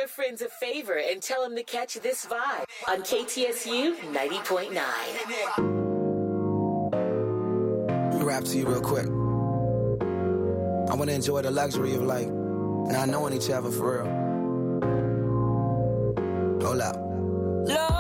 your friends a favor and tell them to catch this vibe on KTSU 90.9. Rap to you real quick. I want to enjoy the luxury of life, not knowing each other for real. Hold up.